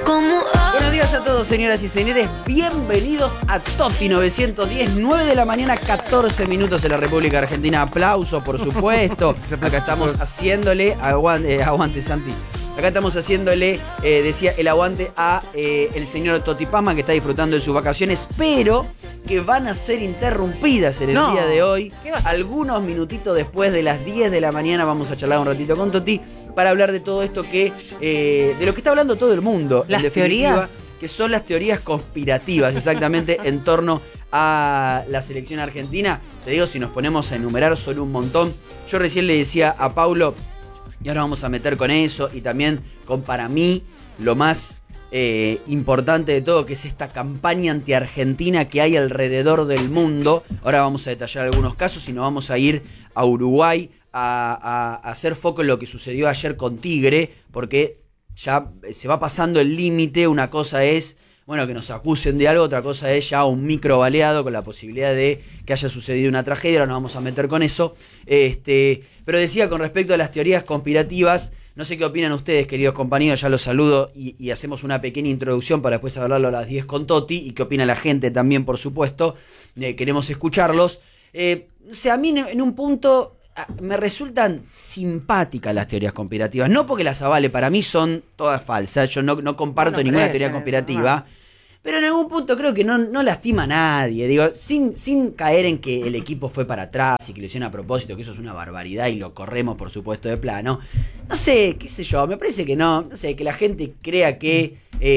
Buenos días a todos, señoras y señores. Bienvenidos a Toti 910, 9 de la mañana, 14 minutos en la República Argentina. Aplausos, por supuesto. Acá estamos haciéndole, aguante Santi. Acá estamos haciéndole, decía, el aguante a el señor Toti Pama, que está disfrutando de sus vacaciones, pero que van a ser interrumpidas en el día de hoy. Algunos minutitos después de las 10 de la mañana vamos a charlar un ratito con Toti para hablar de todo esto que de lo que está hablando todo el mundo, las en definitiva, teorías, que son las teorías conspirativas, exactamente, en torno a la selección argentina. Te digo, si nos ponemos a enumerar, son un montón. Yo recién le decía a Paulo, y ahora vamos a meter con eso, y también con, para mí, lo más importante de todo, que es esta campaña anti-argentina que hay alrededor del mundo. Ahora vamos a detallar algunos casos y nos vamos a ir a Uruguay a hacer foco en lo que sucedió ayer con Tigre, porque ya se va pasando el límite. Una cosa es, bueno, que nos acusen de algo, otra cosa es ya un micro baleado con la posibilidad de que haya sucedido una tragedia. Ahora nos vamos a meter con eso. Pero decía, con respecto a las teorías conspirativas, no sé qué opinan ustedes, queridos compañeros, ya los saludo y hacemos una pequeña introducción para después hablarlo a las 10 con Toti, y qué opina la gente también, por supuesto. Queremos escucharlos. O sea, a mí en un punto me resultan simpáticas las teorías conspirativas, no porque las avale, para mí son todas falsas, yo no comparto ninguna teoría conspirativa, pero en algún punto creo que no lastima a nadie, digo, sin caer en que el equipo fue para atrás y que lo hicieron a propósito, que eso es una barbaridad y lo corremos por supuesto de plano. No sé, qué sé yo, me parece que no sé, que la gente crea que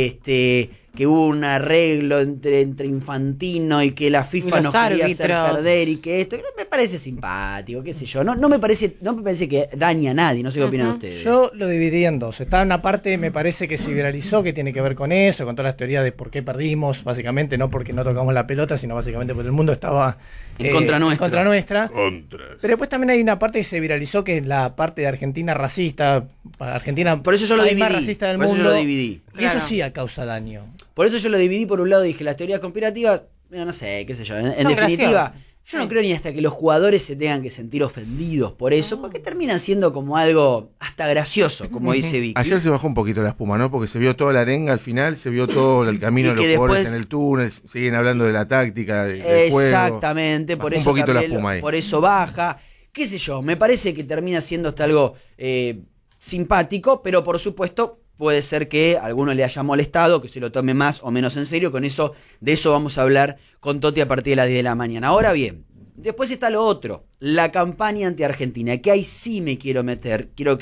hubo un arreglo entre Infantino y que la FIFA nos quería hacer perder y que esto me parece simpático, qué sé yo, no me parece que daña a nadie. No sé qué opinan ustedes. Yo lo dividiría en dos. Está una parte, me parece, que se viralizó, que tiene que ver con eso, con todas las teorías de por qué perdimos, básicamente no porque no tocamos la pelota, sino básicamente porque el mundo estaba en contra nuestra. Pero después también hay una parte que se viralizó, que es la parte de Argentina racista. Argentina, por eso yo lo dividí, más racista del mundo. Yo lo dividí. Y claro, eso sí causa daño. Por eso yo lo dividí. Por un lado dije las teorías conspirativas, no sé, qué sé yo, en definitiva, yo no creo ni hasta que los jugadores se tengan que sentir ofendidos por eso, porque terminan siendo como algo hasta gracioso, como dice Vicky. Ayer se bajó un poquito la espuma, ¿no? Porque se vio toda la arenga al final, se vio todo el camino de los jugadores en el túnel, siguen hablando de la táctica, del juego. Exactamente, por eso un poquito la espuma ahí. Por eso baja, qué sé yo, me parece que termina siendo hasta algo simpático, pero por supuesto puede ser que a alguno le haya molestado, que se lo tome más o menos en serio. De eso vamos a hablar con Toti a partir de las 10 de la mañana. Ahora bien, después está lo otro, la campaña anti-argentina, que ahí sí me quiero meter. Quiero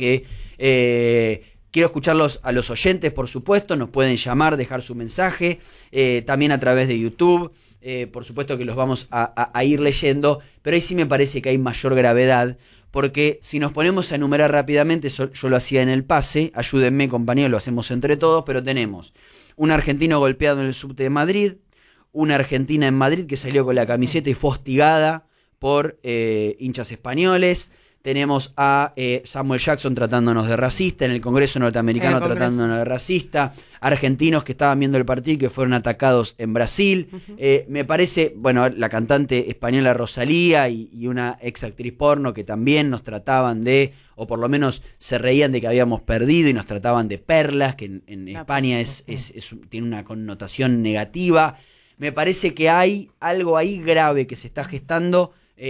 escucharlos a los oyentes, por supuesto. Nos pueden llamar, dejar su mensaje, también a través de YouTube. Por supuesto que los vamos a ir leyendo, pero ahí sí me parece que hay mayor gravedad. Porque si nos ponemos a enumerar rápidamente, yo lo hacía en el pase, ayúdenme compañeros, lo hacemos entre todos, pero tenemos un argentino golpeado en el subte de Madrid, una argentina en Madrid que salió con la camiseta y fue hostigada por hinchas españoles, tenemos a Samuel Jackson tratándonos de racista, en el Congreso norteamericano tratándonos de racista, argentinos que estaban viendo el partido y que fueron atacados en Brasil. Me parece, bueno, la cantante española Rosalía y una ex actriz porno que también nos trataban de, o por lo menos se reían de que habíamos perdido y nos trataban de perlas, que en España tiene una connotación negativa. Me parece que hay algo ahí grave que se está gestando.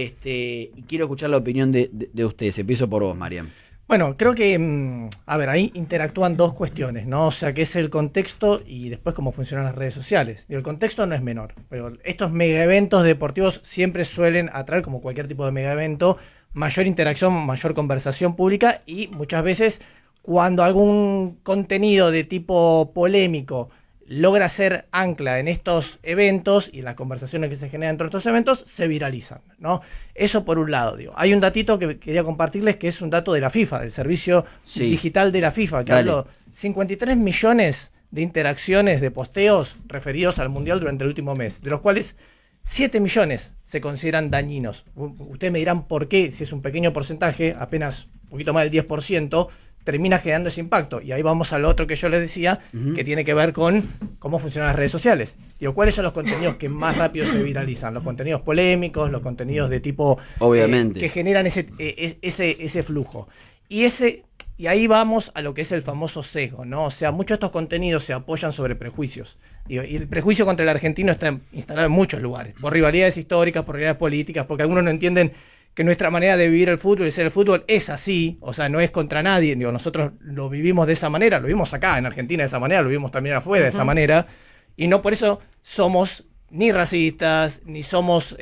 Y quiero escuchar la opinión de ustedes. Empiezo por vos, Mariam. Bueno, creo que, ahí interactúan dos cuestiones, ¿no? O sea, que es el contexto y después cómo funcionan las redes sociales. El contexto no es menor, pero estos mega eventos deportivos siempre suelen atraer, como cualquier tipo de mega evento, mayor interacción, mayor conversación pública, y muchas veces cuando algún contenido de tipo polémico logra ser ancla en estos eventos y en las conversaciones que se generan dentro de estos eventos, se viralizan, ¿no? Eso por un lado, digo. Hay un datito que quería compartirles, que es un dato de la FIFA, del servicio digital de la FIFA, que habló 53 millones de interacciones, de posteos referidos al Mundial durante el último mes, de los cuales 7 millones se consideran dañinos. Ustedes me dirán por qué, si es un pequeño porcentaje, apenas un poquito más del 10%, termina generando ese impacto. Y ahí vamos al otro que yo les decía, que tiene que ver con cómo funcionan las redes sociales. Digo, ¿cuáles son los contenidos que más rápido se viralizan? Los contenidos polémicos, los contenidos de tipo... Obviamente. Que generan ese flujo. Y ese Y ahí vamos a lo que es el famoso sesgo, ¿no? O sea, muchos de estos contenidos se apoyan sobre prejuicios. Y el prejuicio contra el argentino está instalado en muchos lugares, por rivalidades históricas, por rivalidades políticas, porque algunos no entienden que nuestra manera de vivir el fútbol y ser el fútbol es así, o sea, no es contra nadie. Digo, nosotros lo vivimos de esa manera, lo vivimos acá en Argentina de esa manera, lo vivimos también afuera de esa manera, y no por eso somos ni racistas, ni somos...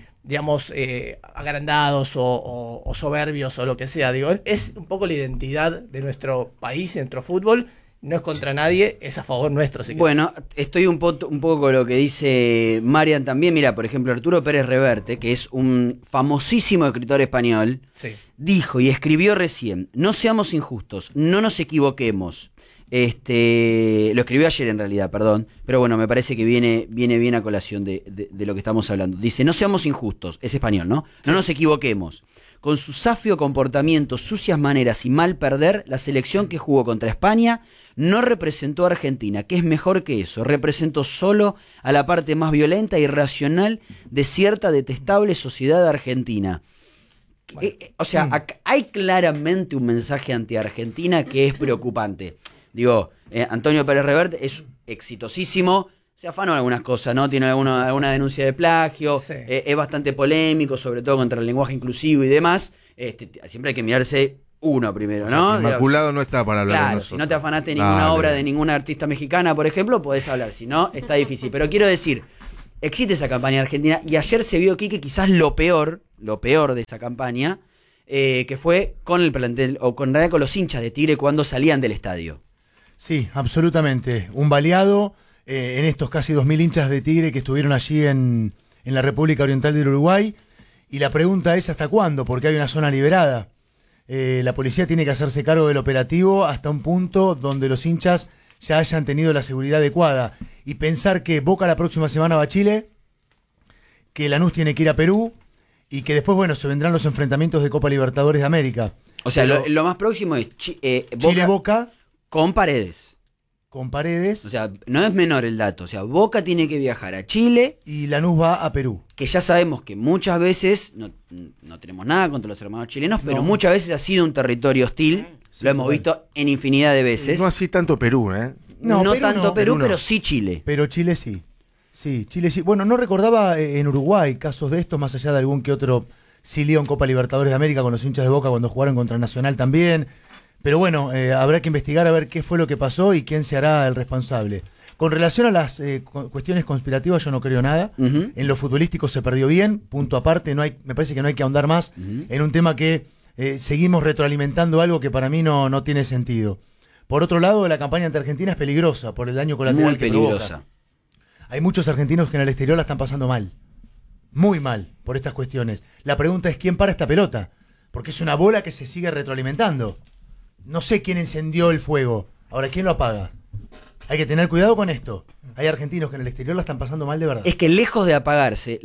agrandados o soberbios o lo que sea. Digo, es un poco la identidad de nuestro país, de nuestro fútbol. No es contra nadie, es a favor nuestro. Bueno, estoy un poco con lo que dice Marian también. Mira, por ejemplo, Arturo Pérez Reverte, que es un famosísimo escritor español, dijo y escribió recién: no seamos injustos, no nos equivoquemos. Lo escribió ayer en realidad, perdón, pero bueno, me parece que viene bien a colación de lo que estamos hablando. Dice: no seamos injustos, es español, ¿no? No nos equivoquemos. Con su safio comportamiento, sucias maneras y mal perder, la selección que jugó contra España no representó a Argentina, que es mejor que eso. Representó solo a la parte más violenta e irracional de cierta detestable sociedad argentina. Bueno. Hay claramente un mensaje anti-Argentina que es preocupante. Digo, Antonio Pérez Reverte es exitosísimo, se afanó algunas cosas, ¿no? Tiene alguna denuncia de plagio, es bastante polémico, sobre todo contra el lenguaje inclusivo y demás. Siempre hay que mirarse uno primero, ¿no? Inmaculado no está para hablar de nosotros. Si no te afanaste ninguna obra de ninguna artista mexicana, por ejemplo, podés hablar, si no, está difícil. Pero quiero decir, existe esa campaña argentina, y ayer se vio, Quique, quizás lo peor de esa campaña, que fue con el plantel, o con los hinchas de Tigre cuando salían del estadio. Sí, absolutamente. Un baleado en estos casi 2.000 hinchas de Tigre que estuvieron allí en la República Oriental del Uruguay. Y la pregunta es: ¿hasta cuándo? Porque hay una zona liberada. La policía tiene que hacerse cargo del operativo hasta un punto donde los hinchas ya hayan tenido la seguridad adecuada. Y pensar que Boca la próxima semana va a Chile, que Lanús tiene que ir a Perú, y que después, bueno, se vendrán los enfrentamientos de Copa Libertadores de América. O sea, lo más próximo es Chile-Boca. Con Paredes. Con Paredes. O sea, no es menor el dato. O sea, Boca tiene que viajar a Chile. Y Lanús va a Perú. Que ya sabemos que muchas veces, no tenemos nada contra los hermanos chilenos, pero muchas veces ha sido un territorio hostil. Sí, lo hemos visto en infinidad de veces. No así tanto Perú, ¿eh? No tanto Perú, pero sí Chile. Pero Chile sí. Sí, Chile sí. Bueno, no recordaba en Uruguay casos de estos, más allá de algún que otro lío en Copa Libertadores de América con los hinchas de Boca cuando jugaron contra Nacional también. Pero bueno, habrá que investigar a ver qué fue lo que pasó y quién se hará el responsable. Con relación a las cuestiones conspirativas, yo no creo nada. En lo futbolístico se perdió bien, punto aparte. Me parece que no hay que ahondar más en un tema que seguimos retroalimentando algo que para mí no tiene sentido. Por otro lado, la campaña ante Argentina es peligrosa por el daño colateral que provoca. Hay muchos argentinos que en el exterior la están pasando mal. Muy mal por estas cuestiones. La pregunta es: ¿quién para esta pelota? Porque es una bola que se sigue retroalimentando. No sé quién encendió el fuego. Ahora, ¿quién lo apaga? Hay que tener cuidado con esto. Hay argentinos que en el exterior la están pasando mal de verdad. Es que lejos de apagarse,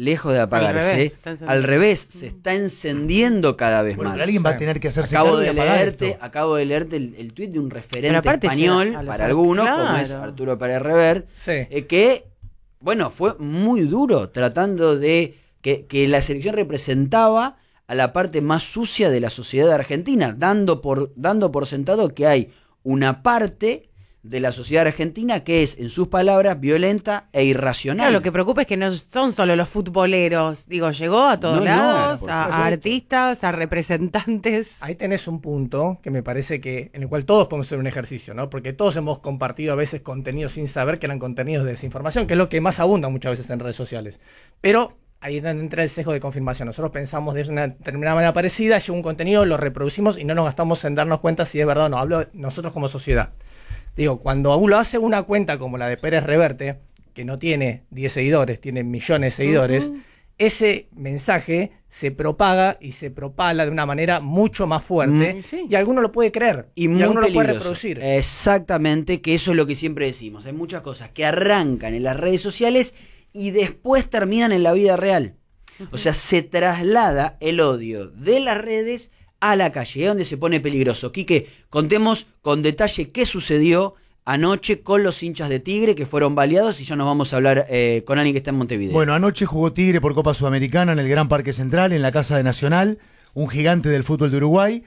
al revés, se está encendiendo cada vez más. Pero alguien va a tener que hacerse cargo de apagar esto. Acabo de leerte el tuit de un referente español, para algunos, como es Arturo Pérez Reverte, que, bueno, fue muy duro tratando de que la selección representaba a la parte más sucia de la sociedad argentina, dando por sentado que hay una parte de la sociedad argentina que es, en sus palabras, violenta e irracional. Claro, lo que preocupa es que no son solo los futboleros. Digo, llegó a todos lados, a artistas, a representantes. Ahí tenés un punto que me parece que en el cual todos podemos hacer un ejercicio, ¿no? Porque todos hemos compartido a veces contenidos sin saber que eran contenidos de desinformación, que es lo que más abunda muchas veces en redes sociales. Pero ahí es donde entra el sesgo de confirmación. Nosotros pensamos de una determinada manera parecida, llega un contenido, lo reproducimos y no nos gastamos en darnos cuenta si es verdad o no. Hablo de nosotros como sociedad. Digo, cuando uno hace una cuenta como la de Pérez Reverte, que no tiene 10 seguidores, tiene millones de seguidores, ese mensaje se propaga y se propala de una manera mucho más fuerte y alguno lo puede creer y alguno lo puede reproducir. Exactamente, que eso es lo que siempre decimos. Hay muchas cosas que arrancan en las redes sociales y después terminan en la vida real. O sea, se traslada el odio de las redes a la calle, es donde se pone peligroso. Quique, contemos con detalle qué sucedió anoche con los hinchas de Tigre que fueron baleados y ya nos vamos a hablar con alguien que está en Montevideo. Bueno, anoche jugó Tigre por Copa Sudamericana en el Gran Parque Central, en la Casa de Nacional, un gigante del fútbol de Uruguay.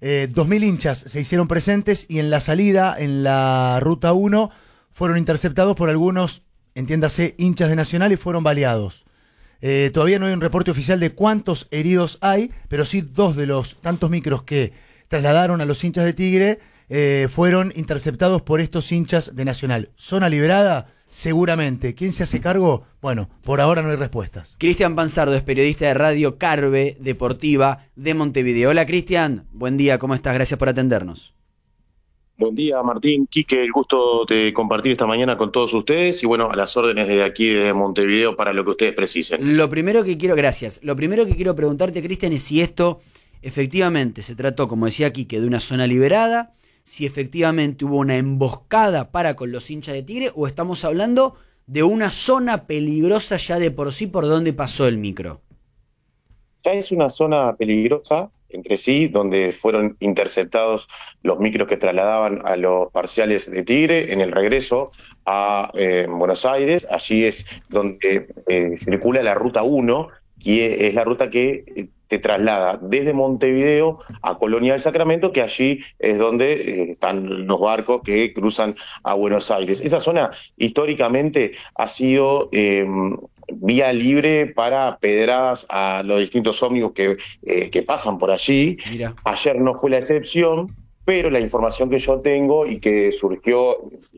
2.000 hinchas se hicieron presentes y en la salida, en la ruta 1, fueron interceptados por algunos, entiéndase, hinchas de Nacional y fueron baleados. Todavía no hay un reporte oficial de cuántos heridos hay, pero sí 2 de los tantos micros que trasladaron a los hinchas de Tigre fueron interceptados por estos hinchas de Nacional. ¿Zona liberada? Seguramente. ¿Quién se hace cargo? Bueno, por ahora no hay respuestas. Cristian Panzardo es periodista de Radio Carve Deportiva de Montevideo. Hola Cristian, buen día, ¿cómo estás? Gracias por atendernos. Buen día, Martín, Quique, el gusto de compartir esta mañana con todos ustedes y bueno, a las órdenes de aquí de Montevideo para lo que ustedes precisen. Lo primero que quiero preguntarte, Cristian, es si esto efectivamente se trató, como decía Quique, de una zona liberada, si efectivamente hubo una emboscada para con los hinchas de Tigre o estamos hablando de una zona peligrosa ya de por sí por donde pasó el micro. Ya es una zona peligrosa entre sí, donde fueron interceptados los micros que trasladaban a los parciales de Tigre en el regreso a Buenos Aires. Allí es donde circula la ruta 1, y es la ruta que te traslada desde Montevideo a Colonia del Sacramento, que allí es donde están los barcos que cruzan a Buenos Aires. Esa zona históricamente ha sido vía libre para pedradas a los distintos ómnibus que pasan por allí. Mira. Ayer no fue la excepción, pero la información que yo tengo y que surgió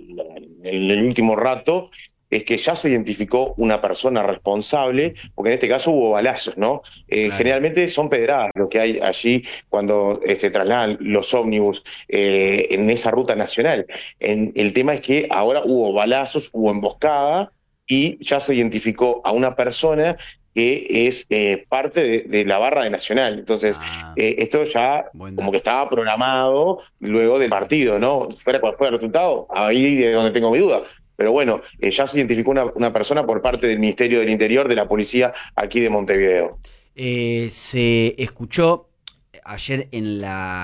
en el último rato es que ya se identificó una persona responsable, porque en este caso hubo balazos, ¿no? Claro. Generalmente son pedradas lo que hay allí cuando se trasladan los ómnibus en esa ruta nacional. El tema es que ahora hubo balazos, hubo emboscada y ya se identificó a una persona que es parte de la barra de Nacional. Entonces, esto ya como que estaba programado luego del partido, ¿no? Fuera cual fue el resultado, ahí es donde tengo mi duda. Pero bueno, ya se identificó una persona por parte del Ministerio del Interior, de la policía aquí de Montevideo. Se escuchó ayer en la